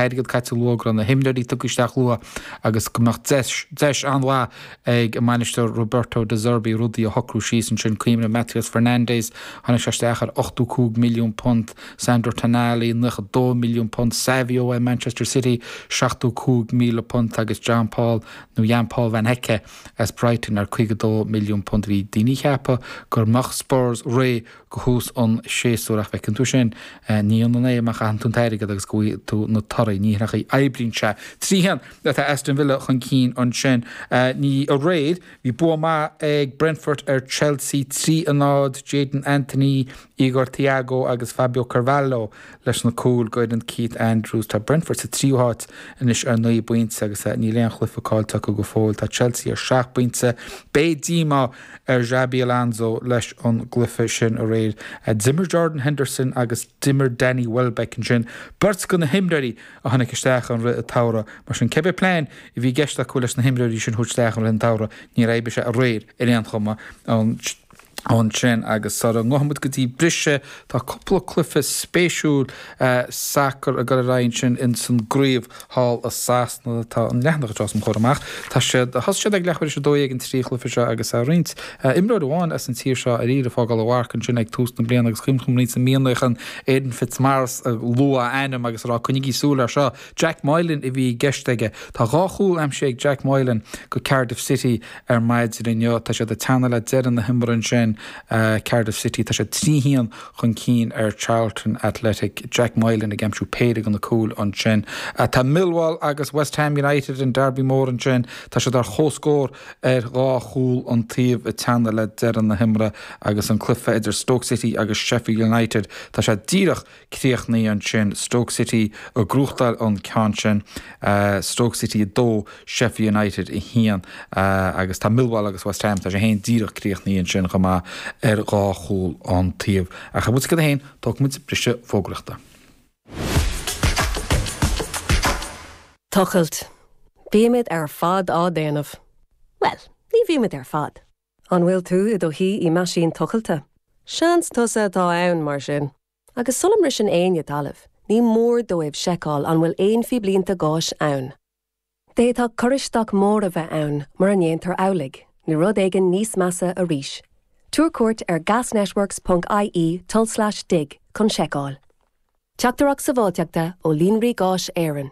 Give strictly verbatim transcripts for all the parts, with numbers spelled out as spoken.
teirigad caite lógra na himdarí tugisteach lua agus gomach deis anhá ag Minister Roberto De Zerbi rudí a hocrú síos an sin cuimna Matheus Fernandes hanna seisteach ar ochtú cúg milliún pond Sandro Tonali nach dó milliún pond Savio a Manchester City seachtú cúg míle pond agus John Paul nó Jan Paul Van Hecke as Brighton ar chuig dó milliún pond hí daoine cheappa gur mach Spurs ré go hús an séúach fecinn tú sin ní an é amach an tún teirigad agus go tú na toraí ní nach í eibrín se tríhan le tá Aston Villa chun cín an sin ní a réid hí bu má ag Brentford ar Chelsea trí a nád Jadon Anthony Igor Thiago agus Fabio Carvalho leis na cúil goid an Keith Andrews tá Brentford sa tríúhat inis ar naí buinte agus ní leon chlufaáilta go go fóil tá Chelsea ar seach buinte bé díma ar Xabi Alonso leis an glufa sin a réid Zimmer Jordan Henderson agus Dimmer Danny Welbeck an sin burt go na himdarí a hanna isteach an ri a tára mar sin cebe plein i bhí geiste chu leis na himdarí sin thuisteach an ri an tára ní raibbe se a réir i an chuma an an sin agus sa an ngohamud gotí brise tá coppla clufa spéisiúil sacr a gar rain sin in san gríomh hall a sásna tá an lehnach tras an choramach tá sé has sé ag lechir se dóag an trí clufa se agus a rint imráid amháin as an tíir seo a ríre fágal a bhharcan sin ag tústan blian agus chumchum ní san míonachan éan Fitzmaris a lua einam agus rá chunigí súla seo Jack Moylan i bhí geisteige tá ráchúil am sé ag Jack Moylan go Cardiff City ar maid rinne tá sé de tanna le dean na himbaran sin Uh, Cardiff City tá sé tríhían chun cín ar Charlton Athletic Jack Moylan a gemsú péidir an na cúil an sin uh, Tá Millwall agus West Ham United in Derby mór an sin tá sé dar chóscór ar rá chúil an tíomh i teanna le dean na himra agus an clufa idir Stoke City agus Sheffield United tá sé díreach críochnaí an sin Stoke City a grúchtal an cean sin uh, Stoke City dó Sheffield United i hían uh, agus tá Millwall agus West Ham tá sé héin díreach críochnaí an sin chumá ar rá chúil an tíomh a chabút go héin tá muid brise fógrachta. Tuchailt. Bíimiid ar fad á déanamh. Well, ní bhíimiid ar fad. An bhfuil tú i do hí i meisín tuchailte. Seans tusa dá ann mar sin. Agus sulam ris an aine talamh. Ní mór dóibh seicáil an bhfuil éon fi blianta gáis ann. Dé tá coristeach mór a bheith ann mar an éontar álaigh, ní rud éigean níos measa a ríis. Túrcuairt ar gasnetworks.ie tul slash dig chun seicáil. Teachtarach sa bháteachta ó líonraí gáis éireann.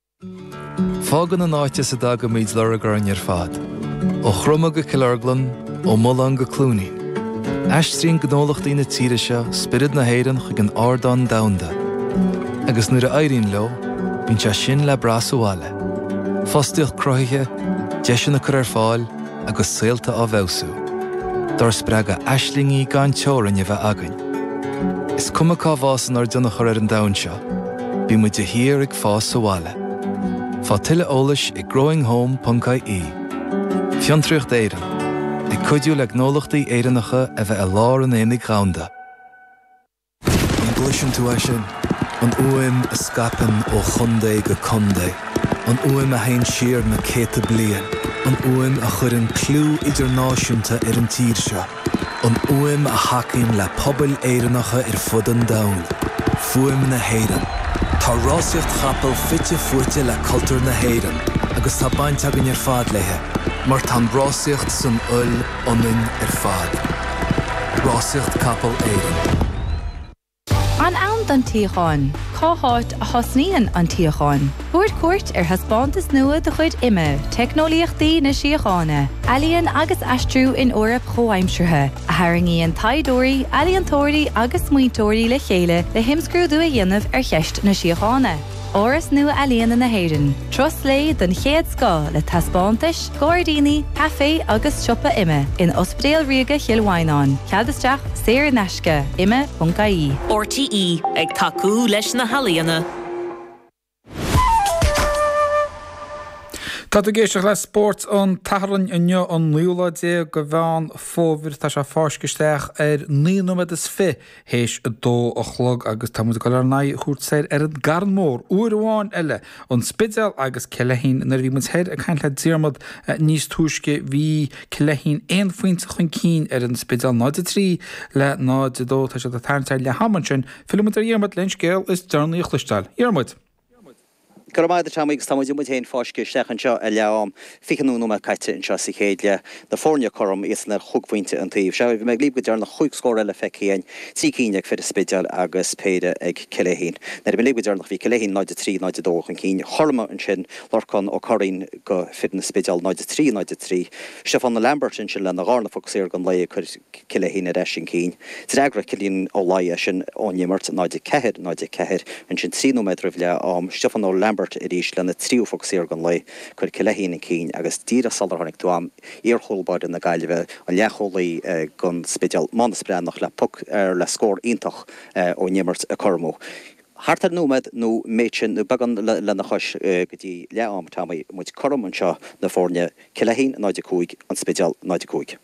Fágan an áite sa dag go míid leragar an ar fad. Ó chroma go Killarglan, ó Mullan go Clooney. Aistrín gnólachtaí na tíre seo spirid na héireann chuig an ardán damhanda. Agus nuair a éiríonn leo, bíonn sé sin le brasúáile. Fostaíocht cruthaithe, deis na chur ar fáil agus saolta á bhebhsú. Dar spreaga aislingaí gan teorann a bheith againn. Is cuma cá bhásan ar duna chur ar an damhan seo, bí muid de hir ag fás sa bhaile. Fá tuile eolais i growing home dot I E. Fiontraocht éireann, ag cuidiú le gnólachtaí éireannacha a bheith a lár an éananig ghaunda. An gluisin tú é sin, an uaim a scapan ó chundé go condé, an uaim a hain siar na céta blian, an uaim a chur an clú idirnáisiúnta ar an tír seo, an uaim a hacinn le pobal éireannacha ar fud an domhan, fuaim na héireann. Tá rásaíocht chapel fitte fuairte le cultúr na héireann, agus tá baint agan ar fad léthe, mar tá rásaíocht san ull ionann ar fad. Rásaíocht capel éireann. An ann don tíocháin, cáthát a thosníonn an tíocháin. Búirt cuairt ar thasbántas nua de chuid imime, teicnoliaachtaí na síocháine, ealaíonn agus aistriú in Eorp chomhaimseartha, a thairngíonn taiddóirí, ealaíontóirí agus smaointóirí le chéile le himscrúdú a dhéanamh ar cheist na síocháine. Áras nua ealaíonn na héireann, tros lé don chéad scá le taspántais, gáirdaoine, café agus siopa imime in Ospedéal Riaga Chilmhainán. Cheadasteach Saor Naisce, imime dot I E. R T E ag tacú leis na halaíonna. Tá géisteach le sport an tarann inneo an nuúla dé go bhean fómhir tá se fáiscisteach ar nínomad is fi héis a dó a chlog agus tá muid go ar naid chuúrtsair ar an garan mór uairháin eile an spidal agus ceilehín nar bhí muid head a caiin le díarmad níos túisce bhí ceilehín éon faointe chun cín ar an spidal náid a trí le náid a dó tá se a tarntail le haman sin filmid ar dhéarmad lens géal is darnaí chluisteil. Dhéarmad. Carmada Tamig Tamu Mutain Foshke, Second Shaw, Eliam, Ficanuma Kite in Chassi Hadia, the Fornia Corum is in Hook Winter and Thief. Shall we make leave with the Hook score Elefekian, Seeking for the Spidal, Agus, Peda, Egg, Kelehin. Then we leave with the Kelehin, not the three, not the dog, and Keen, Horma and Shin, Lorcon or Corin, go fit in the Spidal, not the three, not the three. Stefan the Lambert and Shil and the Garna Foxer gun lay could Kelehin at Ashin Keen. Zagra Killian Olayash on Yemert, not the Kehed, not the Kehed, and Shin Sino Medrivia, um, Stefan Lambert edition and the trio Foxer gun lay could Kelehin and Keen, Agus Dira Salarhonic to am ear holbard in the Gallive, and Yaholi gun Spidal, Monspran, La Puck, er la score Intoch on Yemert a Cormo. Hartar nómad nó méitsin nó bagan le na chois gotí leam tamí muid corum an seo na fórne Kelehin náide cúig an Spidal náide cúig.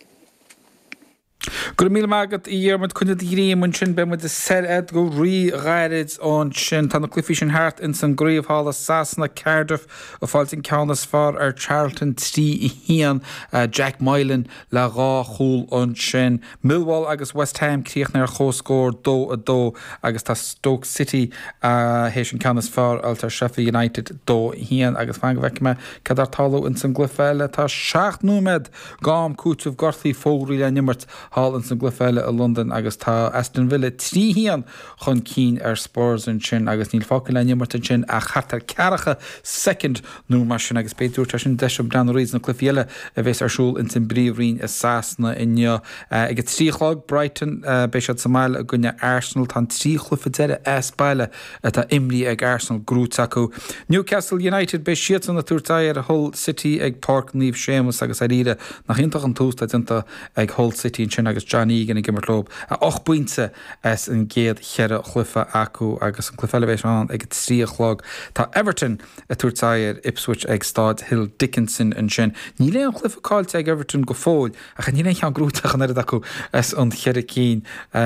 Gur mí mágad í dhearmad chuna dríomún sin be muid is ser ed go rí gairid ón sin tá na clufií sin hart in san gríomhthal Sasna Cardiff ó fáiltin ceannas far ar Charlton trí i hían Jack Moylan le rá chúl ón sin Millwall agus West Ham críochnar chóscór dó a dó agus tá Stoke City hééis sin ceannas far altar Sheffield United dó hían agus fan go bheice cad ar talú in san glufaile tá seacht númed gám cúteamh gorthaí fógraí le nimmert hall in san glufaile a London agus tá Aston Villa trí hían chun cín ar Spurs an sin agus níl fáca le nimmert an sin a chatar cearacha second nó mar sin agus beidú tá sin deisio bran rééis na clufiile a bheits arsúl in san bríomhrín is Sasna inneo ag tríchlog Brighton béisiad Somáil a gunne Arsenal tá trí chlufa deire espáile a tá imlí ag Arsenal grút acu Newcastle United be siad an na túrtaí ar Hull City ag Park níomh Seamus agus aíre nach intach an tústa dinta ag Hull City sin agus John Egan i gimmerlób a och buinte as an géad cheire chlufa acu agus an clufelevéis an ag tríchlog tá Everton a túrtair Ipswich ag Stad Hill Dickinson an sin ní le an chlufa cáilte ag Everton go fóil a chu ní le an grúteach an acu as an cheire cín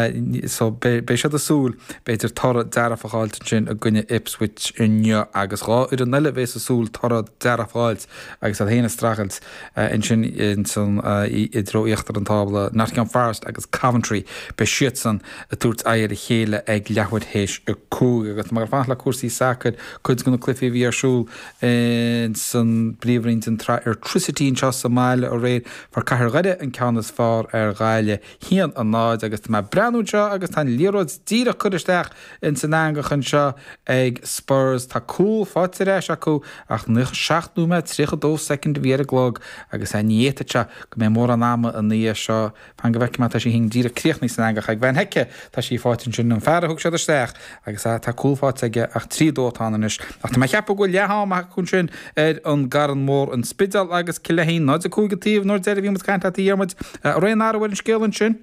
so be siad a súl beidir torra dearafáilte sin a gunne Ipswich inneo agus rá ar an neilevéis a súl torra dearafáilt agus a héana strachelt in sin in san i dróíochttar an tábla Nottingham Forest agus Coventry be siatsan a túirt air a chéile ag leabhad héis a cúg agus mar fála cuasaí sacad chuid gona clufií bhí arsúl in san bríomhrín an ar tricity in Chas Somáile ó réad far caithear gaide an ceannas fár ar gáile hían an náid agus tá breanúide agus tá líróid díra chuidisteach in san angachan seo ag Spurs tá cúl fáte réis acu ach nuch seachtú me trícha dó second bhí a glog agus a níétaite go mé mór an náma an níos seo fan go bheice tá sí hing díra críochní san angach ag bhain heice tá sí fáitin sin an fearra thug sead isteach agus tá cúlfáte aige ach trí dótánanis ach tá cheappa go leáach chun sin ar an garan mór an Spidal agus Kelehin náid a cúgatíomh nóir deir bhí mu caiint a dhéarmid a réon áhfuil scélann sin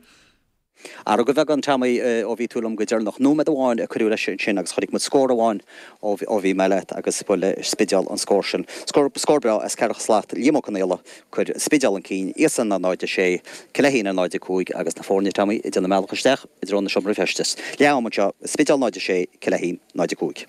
Ar go bheith an tamí ó bhí túlam go dear nach nómad amháin a chuú sin agus chodig mud scór amháin ó bhí meile agus bhfuil Spidal an scór sin. Scórbea as ceach slaat límo canéla chud Spidal an cín isan na náide sé Kelehin na náide cúig agus na fórne tamí i dna meachchaisteach i drón na siomra festas. Leamid Spidal náide sé Kelehin náide cúig.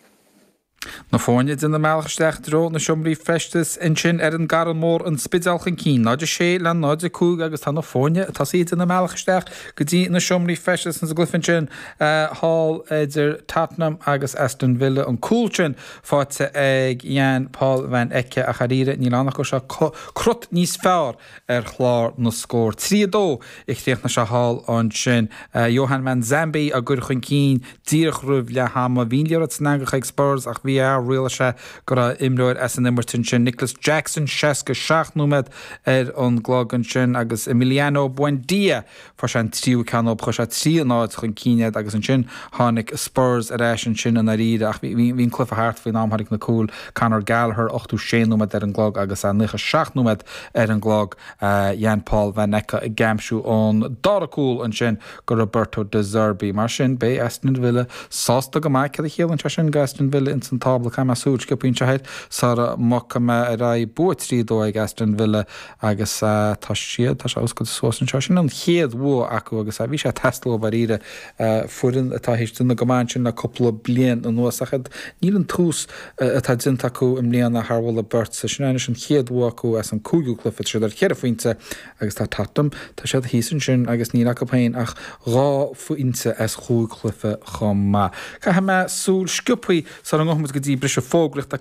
Na fáine in na meachchaisteach dro na siomraí festas in sin ar an garan mór an Spidalchan cín náide sé le náide cúg agus tá na fáine tá siad in na meachchaisteach go dtí na siomraí festas an sa glufann sin hall idir Tottenham agus Aston Villa an cúil sin fáte ag Jan Paul van Ecke a charíre ní lánach go se crut níos fearr ar chlár na scór trí dó ag chríoch na se hall an sin Johan van Zambi a gur chun cín díoch rubh le hama bhíon learat san angach ag Spurs ach bhí ar riail se go imróir as an immertin sin Nicholas Jackson seaca seach númed ar an glágan sin agus Emiliano Buendia far se an tríú canop chu se trí náid chun cíinead agus an sin tháinig Spurs a réis an sin an a ríide ach bhín clufa hart faoin námthaigh na cúil Conor Gallagher ochtú sé númed ar an glog agus an nucha seach númed ar an glog Jan Paul van Ecke i gamsú ón dara cúil an sin go Roberto De Zerbi mar sin bé Aston Villa sásta go maiid cad a chéal an sin go Aston Villa in san tábla chama súd go pinseid sara mochama a ra buitrí dó ag Aston Villa agus tá siad tá oscail sósan sin an chéad bhua acu agus a bhí sé testló bar ire furin atá héiste na gomáin sin na coppla blian an nuasachad níl an tús atá dinta acu im líana na Harwell a Burt sa sin sin chéad bhua acu as an cúgiú clufit siad ar chéad a faointe agus tá tatam tá siad hísan sin agus ní acu péin ach rá faointe as chúg clufa chomma. Ca ha me súl sciúpaí sa an go dtí bris fógricht